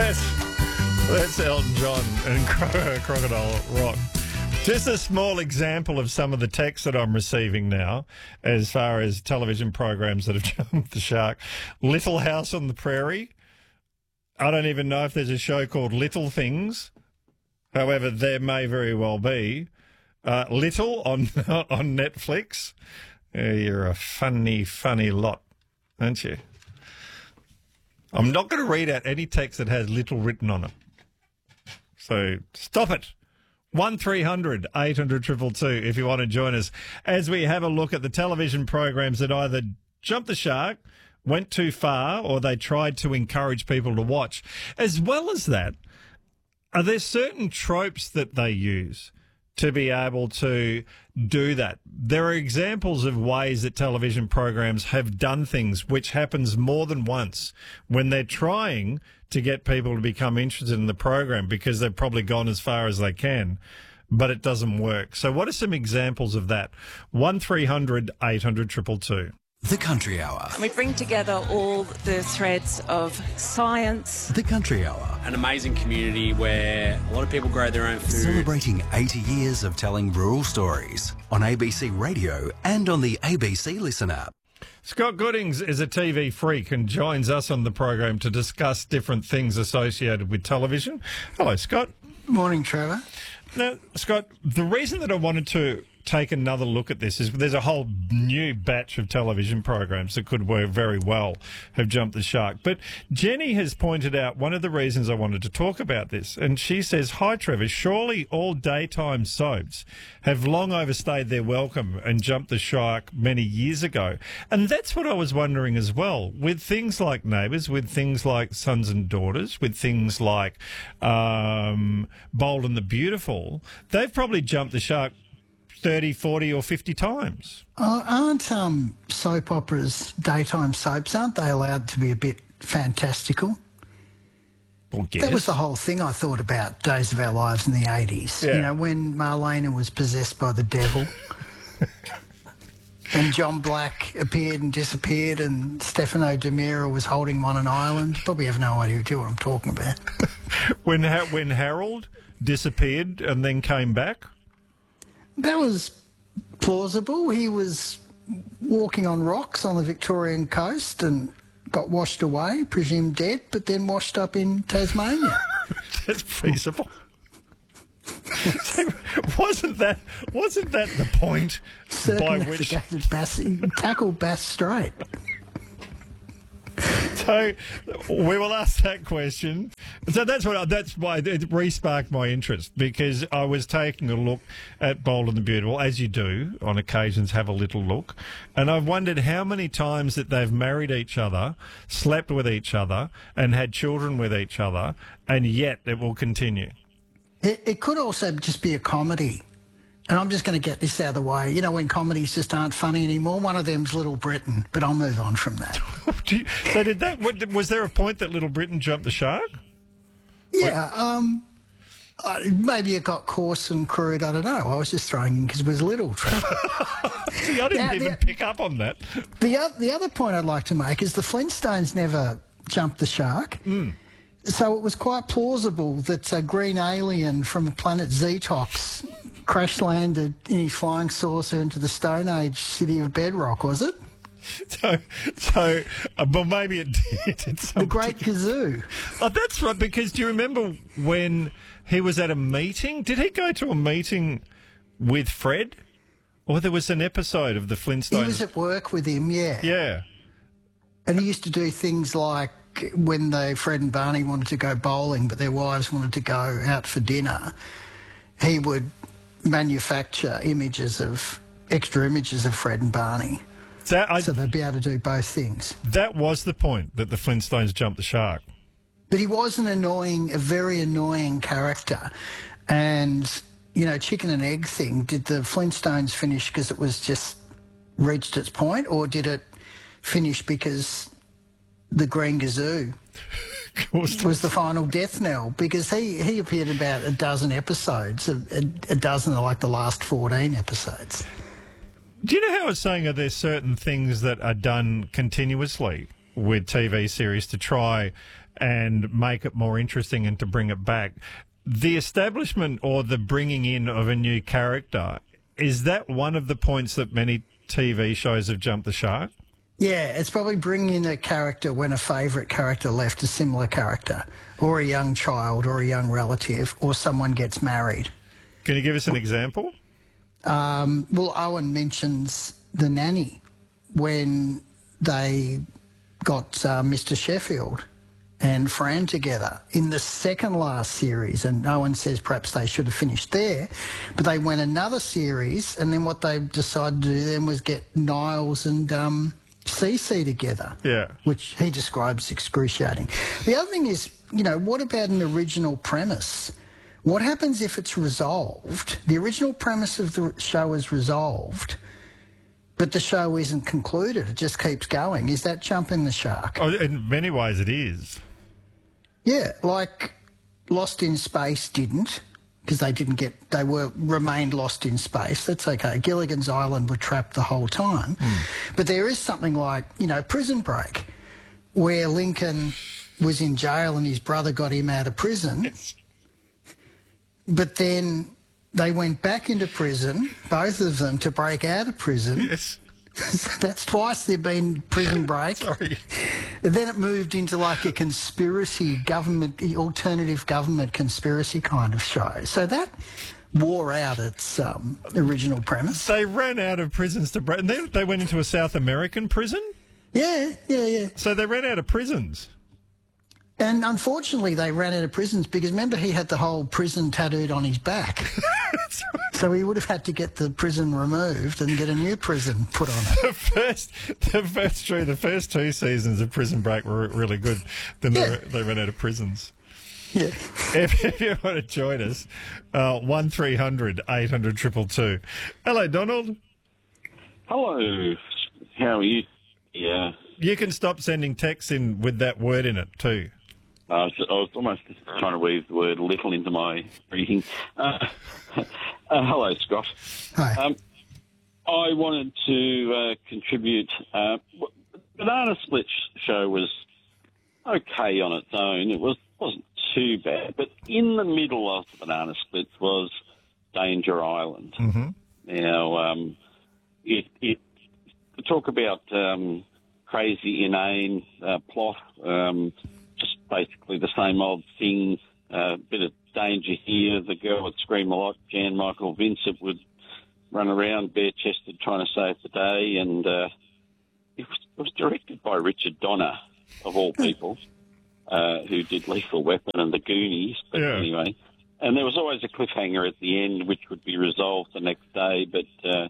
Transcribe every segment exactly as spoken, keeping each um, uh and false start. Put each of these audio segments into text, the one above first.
That's, that's Elton John and Cro- Crocodile Rock. Just a small example of some of the texts that I'm receiving now as far as television programs that have jumped the shark. Little House on the Prairie. I don't even know if there's a show called Little Things. However, there may very well be. Uh, Little on on Netflix. Uh, you're a funny, funny lot, aren't you? I'm not going to read out any text that has Little written on it. So stop it. one three hundred eight hundred two two two if you want to join us as we have a look at the television programs that either jumped the shark, went too far, or they tried to encourage people to watch. As well as that, are there certain tropes that they use to be able to do that? There are examples of ways that television programs have done things which happens more than once when they're trying to get people to become interested in the program because they've probably gone as far as they can, but it doesn't work. So what are some examples of that? one three hundred eight hundred two two two. The Country Hour. We bring together all the threads of science. The Country Hour. An amazing community where a lot of people grow their own food. Celebrating eighty years of telling rural stories on A B C Radio and on the A B C Listen app. Scott Goodings is a T V freak and joins us on the program to discuss different things associated with television. Hello, Scott. Morning, Trevor. Now, Scott, the reason that I wanted to take another look at this is there's a whole new batch of television programs that could work very well have jumped the shark. But Jenny has pointed out one of the reasons I wanted to talk about this. And she says, hi, Trevor, surely all daytime soaps have long overstayed their welcome and jumped the shark many years ago. And that's what I was wondering as well. With things like Neighbours, with things like Sons and Daughters, with things like um, Bold and the Beautiful, they've probably jumped the shark thirty, forty or fifty times. Uh, aren't um, soap operas, daytime soaps, aren't they allowed to be a bit fantastical? Well, yes. That was the whole thing I thought about Days of Our Lives in the eighties. Yeah. You know, when Marlena was possessed by the devil and John Black appeared and disappeared and Stefano De Mira was holding one on an island. Probably have no idea what I'm talking about. when, ha- when Harold disappeared and then came back? That was plausible. He was walking on rocks on the Victorian coast and got washed away, presumed dead, but then washed up in Tasmania. That's feasible. So wasn't that wasn't that the point by which Bass, tackled Bass Strait? So we will ask that question. So that's what that's why it re-sparked my interest, because I was taking a look at Bold and the Beautiful, as you do on occasions, have a little look, and I've wondered how many times that they've married each other, slept with each other, and had children with each other, and yet it will continue. It, it could also just be a comedy. And I'm just going to get this out of the way. You know, when comedies just aren't funny anymore, one of them's Little Britain, but I'll move on from that. you, so did that? What, was there a point that Little Britain jumped the shark? Yeah, um, uh, maybe it got coarse and crude. I don't know. I was just throwing in because it was little. See, I didn't now, even the, pick up on that. The, uh, the other point I'd like to make is the Flintstones never jumped the shark. Mm. So it was quite plausible that a green alien from the planet Zetox crash landed in his flying saucer into the Stone Age city of Bedrock, was it? So, so, uh, but maybe it did. It's the Great Kazoo. Oh, that's right, because do you remember when he was at a meeting? Did he go to a meeting with Fred? Or there was an episode of the Flintstones? He was at work with him, yeah. Yeah. And he used to do things like when they, Fred and Barney wanted to go bowling, but their wives wanted to go out for dinner, he would manufacture images of, extra images of Fred and Barney. That, I, so they'd be able to do both things. That was the point, that the Flintstones jumped the shark. But he was an annoying, a very annoying character. And, you know, chicken and egg thing, did the Flintstones finish because it was just reached its point, or did it finish because the Green Gazoo was the final death knell? Because he, he appeared in about a dozen episodes, a, a, a dozen of like the last fourteen episodes. Do you know how I was saying, are there certain things that are done continuously with T V series to try and make it more interesting and to bring it back. The establishment or the bringing in of a new character, is that one of the points that many T V shows have jumped the shark? Yeah, it's probably bringing in a character when a favourite character left a similar character, or a young child, or a young relative, or someone gets married. Can you give us an example? Um, well, Owen mentions The Nanny when they got uh, Mister Sheffield and Fran together in the second last series, and Owen says perhaps they should have finished there, but they went another series, and then what they decided to do then was get Niles and um, Cece together, Yeah. which he describes excruciating. The other thing is, you know, what about an original premise? What happens if it's resolved? The original premise of the show is resolved, but the show isn't concluded. It just keeps going. Is that jumping the shark? Oh, in many ways it is. Yeah, like Lost in Space didn't, because they didn't get, they were remained lost in space. That's okay. Gilligan's Island were trapped the whole time. Mm. But there is something like, you know, Prison Break, where Lincoln was in jail and his brother got him out of prison. But then they went back into prison, both of them, to break out of prison. Yes. That's twice they've been Prison Break. Sorry. And then it moved into like a conspiracy government, alternative government conspiracy kind of show. So that wore out its um, original premise. They ran out of prisons to break, and then they went into a South American prison? Yeah, yeah, yeah. So they ran out of prisons. And unfortunately, they ran out of prisons because remember he had the whole prison tattooed on his back. So he would have had to get the prison removed and get a new prison put on it. The first, the first, true, the first two seasons of Prison Break were really good. Then Yeah. they, they ran out of prisons. Yeah. If, if you want to join us, uh, one three hundred eight hundred two two two. Hello, Donald. Hello. How are you? Yeah. You can stop sending texts in with that word in it too. I was, I was almost trying to weave the word little into my reading. Uh, uh, hello, Scott. Hi. Um, I wanted to uh, contribute. Uh, Banana Split show was okay on its own. It was, wasn't too bad. But in the middle of the Banana Splits was Danger Island. Mm-hmm. Now, um, it, it talk about um, crazy, inane uh, plot, um, just basically the same old thing, a uh, bit of danger here. The girl would scream a lot. Jan Michael Vincent would run around bare-chested trying to save the day, and uh, it, was, it was directed by Richard Donner, of all people, uh, who did Lethal Weapon and The Goonies. But Yeah. anyway, and there was always a cliffhanger at the end, which would be resolved the next day. But uh,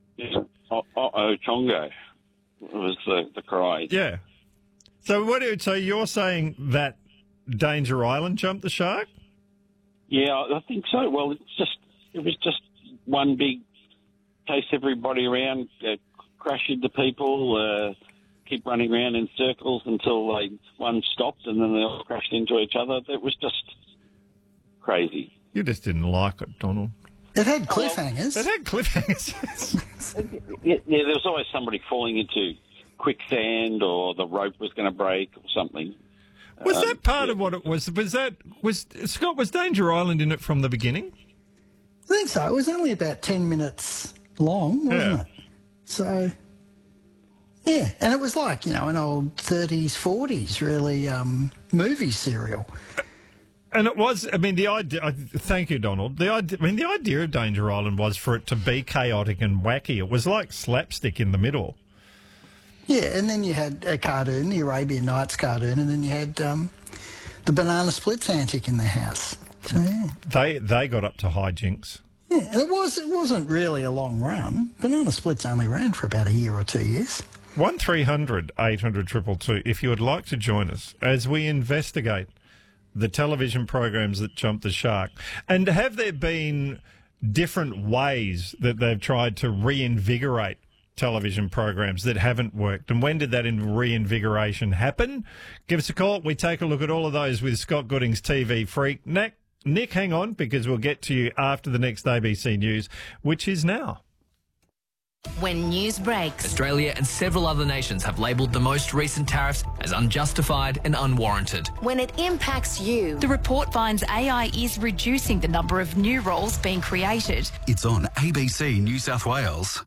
oh, oh, Chongo was the, the cry. Yeah. So what? do- So you're saying that Danger Island jumped the shark? Yeah, I think so. Well, it's just it was just one big chase everybody around, uh, crash into people, uh, keep running around in circles until they one stopped and then they all crashed into each other. It was just crazy. You just didn't like it, Donald. It had cliffhangers. It had cliffhangers. Yeah, yeah, there was always somebody falling into quicksand or the rope was going to break or something. Was Um, that part yeah. of what it was? Was that was Scott? Was Danger Island in it from the beginning? I think so. It was only about ten minutes long, wasn't Yeah. it? So, yeah. And it was like, you know, an old thirties, forties, really, um, movie serial. And it was. I mean, the idea. I- Thank you, Donald. The idea. I mean, the idea of Danger Island was for it to be chaotic and wacky. It was like slapstick in the middle. Yeah, and then you had a cartoon, the Arabian Nights cartoon, and then you had um, the Banana Splits antic in the house. So, yeah. They they got up to hijinks. Yeah, and it, was, it wasn't really a long run. Banana Splits only ran for about a year or two years. One three hundred eight hundred two two two. If you would like to join us as we investigate the television programs that jumped the shark, and have there been different ways that they've tried to reinvigorate television programs that haven't worked, and when did that in reinvigoration happen? Give us a call. We take a look at all of those with Scott Gooding's T V Freak. Nick, Nick, hang on, because we'll get to you after the next A B C News, which is now. When news breaks. Australia and several other nations have labelled the most recent tariffs as unjustified and unwarranted. When it impacts you. The report finds A I is reducing the number of new roles being created. It's on A B C New South Wales.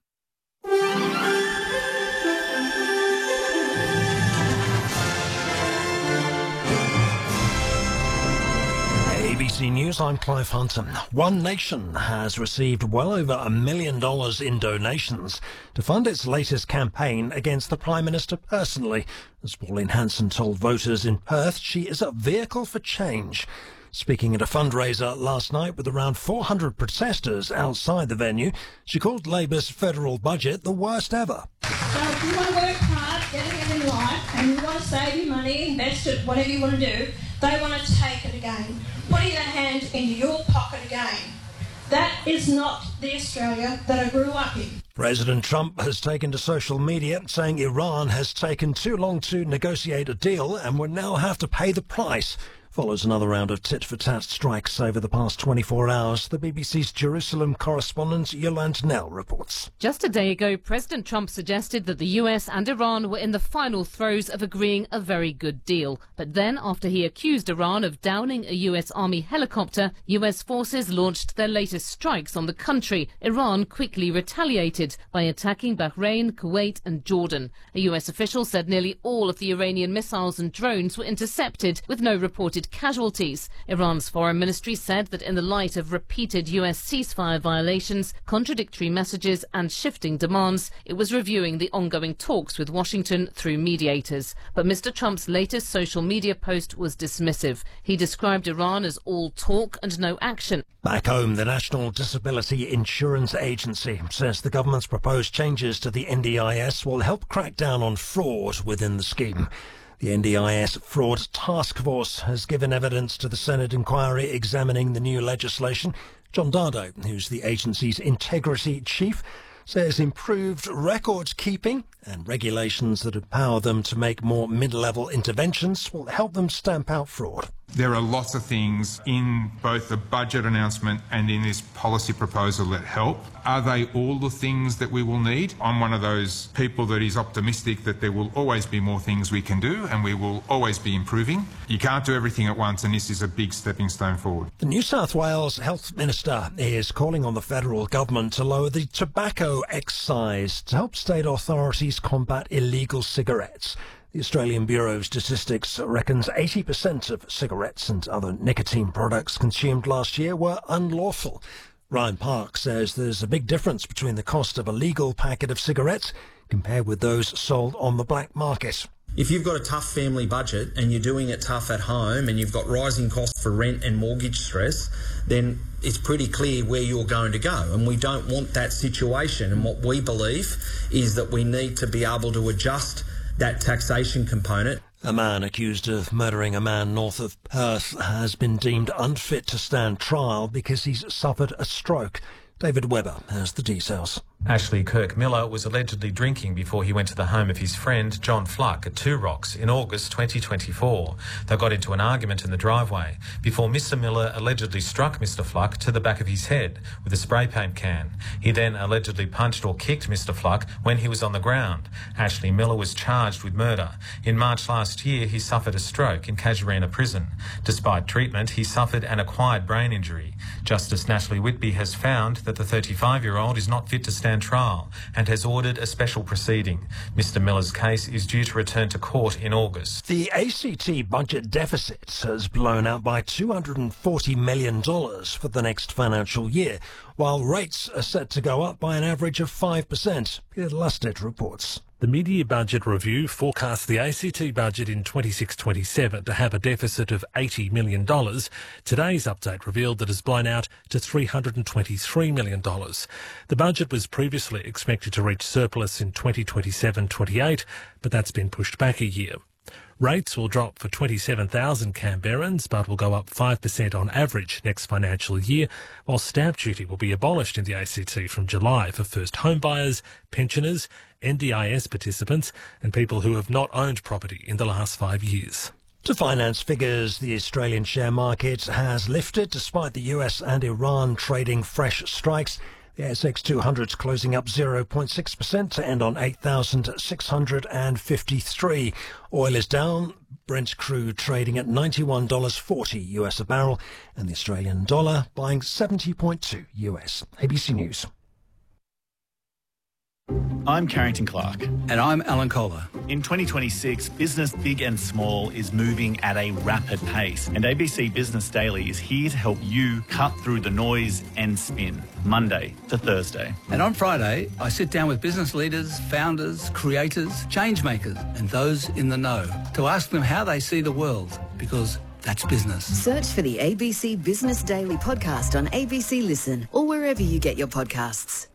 A B C News, I'm Clive Hunter. One Nation has received well over a million dollars in donations to fund its latest campaign against the Prime Minister personally. As Pauline Hanson told voters in Perth, she is a vehicle for change. Speaking at a fundraiser last night with around four hundred protesters outside the venue, she called Labor's federal budget the worst ever. So if you want to work hard, get ahead in life, and you want to save your money, invest it, whatever you want to do, they want to take it again, putting their hand into your pocket again. That is not the Australia that I grew up in. President Trump has taken to social media saying Iran has taken too long to negotiate a deal and will now have to pay the price. Follows another round of tit-for-tat strikes over the past twenty-four hours. The B B C's Jerusalem correspondent Yolande Nell reports. Just a day ago, President Trump suggested that the U S and Iran were in the final throes of agreeing a very good deal. But then, after he accused Iran of downing a U S Army helicopter, U S forces launched their latest strikes on the country. Iran quickly retaliated by attacking Bahrain, Kuwait and Jordan. A U S official said nearly all of the Iranian missiles and drones were intercepted, with no reported casualties. Iran's foreign ministry said that in the light of repeated U S ceasefire violations, contradictory messages and shifting demands, it was reviewing the ongoing talks with Washington through mediators. But Mister Trump's latest social media post was dismissive. He described Iran as all talk and no action. Back home, the National Disability Insurance Agency says the government's proposed changes to the N D I S will help crack down on fraud within the scheme. The N D I S Fraud Task Force has given evidence to the Senate inquiry examining the new legislation. John Dardo, who's the agency's integrity chief, says improved record keeping and regulations that empower them to make more mid-level interventions will help them stamp out fraud. There are lots of things in both the budget announcement and in this policy proposal that help. Are they all the things that we will need? I'm one of those people that is optimistic that there will always be more things we can do and we will always be improving. You can't do everything at once, and this is a big stepping stone forward. The New South Wales Health Minister is calling on the federal government to lower the tobacco excise to help state authorities combat illegal cigarettes. The Australian Bureau of Statistics reckons eighty percent of cigarettes and other nicotine products consumed last year were unlawful. Ryan Park says there's a big difference between the cost of a legal packet of cigarettes compared with those sold on the black market. If you've got a tough family budget and you're doing it tough at home and you've got rising costs for rent and mortgage stress, then it's pretty clear where you're going to go. And we don't want that situation. And what we believe is that we need to be able to adjust that taxation component. A man accused of murdering a man north of Perth has been deemed unfit to stand trial because he's suffered a stroke. David Webber has the details. Ashley Kirk Miller was allegedly drinking before he went to the home of his friend John Fluck at Two Rocks in August twenty twenty-four. They got into an argument in the driveway before Mister Miller allegedly struck Mister Fluck to the back of his head with a spray paint can. He then allegedly punched or kicked Mister Fluck when he was on the ground. Ashley Miller was charged with murder. In March last year, he suffered a stroke in Casuarina Prison. Despite treatment, he suffered an acquired brain injury. Justice Natalie Whitby has found that the thirty-five-year-old is not fit to stand trial and has ordered a special proceeding. Mister Miller's case is due to return to court in August. The A C T budget deficit has blown out by two hundred forty million dollars for the next financial year, while rates are set to go up by an average of five percent. Peter Lusted reports. The mid-year budget review forecasts the A C T budget in twenty-six twenty-seven to have a deficit of eighty million dollars. Today's update revealed that it's blown out to three hundred twenty-three million dollars. The budget was previously expected to reach surplus in twenty twenty-seven twenty-eight, but that's been pushed back a year. Rates will drop for twenty-seven thousand Canberrans, but will go up five percent on average next financial year, while stamp duty will be abolished in the A C T from July for first home buyers, pensioners, N D I S participants and people who have not owned property in the last five years. To finance figures, the Australian share market has lifted despite the U S and Iran trading fresh strikes. The A S X two hundred's closing up zero point six percent to end on eight thousand six hundred fifty-three. Oil is down. Brent crude trading at ninety-one dollars forty U S a barrel, and the Australian dollar buying seventy point two U S. A B C News. I'm Carrington Clark. And I'm Alan Kohler. In twenty twenty-six, business big and small is moving at a rapid pace, and A B C Business Daily is here to help you cut through the noise and spin, Monday to Thursday. And on Friday, I sit down with business leaders, founders, creators, change makers, and those in the know to ask them how they see the world, because that's business. Search for the A B C Business Daily podcast on A B C Listen or wherever you get your podcasts.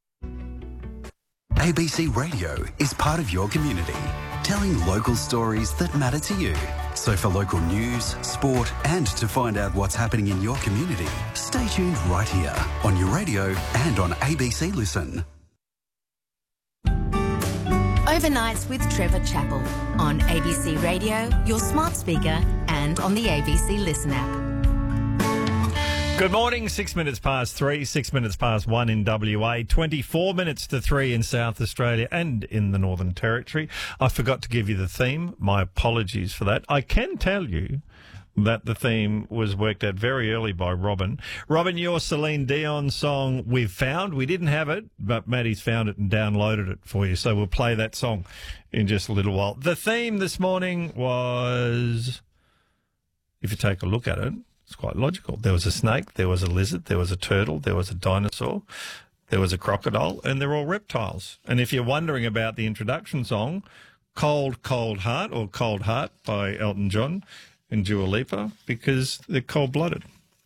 A B C Radio is part of your community, telling local stories that matter to you. So for local news, sport, and to find out what's happening in your community, stay tuned right here on your radio and on A B C Listen. Overnights with Trevor Chappell on A B C Radio, your smart speaker, and on the A B C Listen app. Good morning, six minutes past three, six minutes past one in W A, twenty-four minutes to three in South Australia and in the Northern Territory. I forgot to give you the theme. My apologies for that. I can tell you that the theme was worked out very early by Robin. Robin, your Celine Dion song we've found. We didn't have it, but Maddie's found it and downloaded it for you. So we'll play that song in just a little while. The theme this morning was, if you take a look at it, it's quite logical. There was a snake, there was a lizard, there was a turtle, there was a dinosaur, there was a crocodile, and they're all reptiles. And if you're wondering about the introduction song, Cold, Cold Heart, or Cold Heart by Elton John and Dua Lipa, because they're cold-blooded.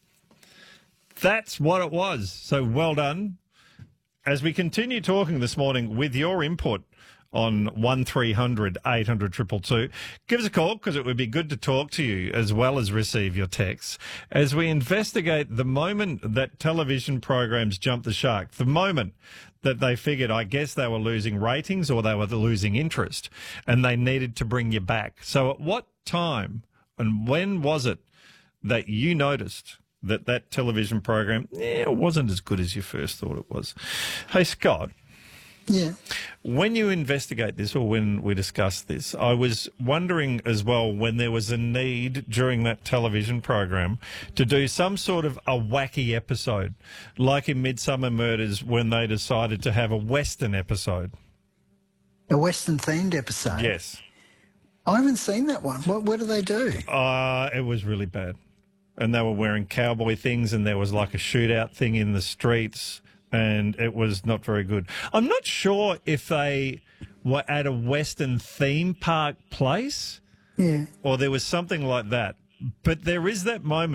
That's what it was. So well done. As we continue talking this morning with your input on one three hundred eight hundred two two two. Give us a call, because it would be good to talk to you as well as receive your texts as we investigate the moment that television programs jumped the shark, the moment that they figured, I guess, they were losing ratings or they were losing interest and they needed to bring you back. So at what time and when was it that you noticed that that television program eh, it wasn't as good as you first thought it was? Hey, Scott. Yeah. When you investigate this, or when we discuss this, I was wondering as well when there was a need during that television program to do some sort of a wacky episode, like in Midsummer Murders when they decided to have a Western episode. A Western-themed episode? Yes. I haven't seen that one. What, what do they do? Uh, it was really bad. And they were wearing cowboy things, and there was like a shootout thing in the streets. And it was not very good. I'm not sure if they were at a Western theme park place. Yeah. Or there was something like that. But there is that moment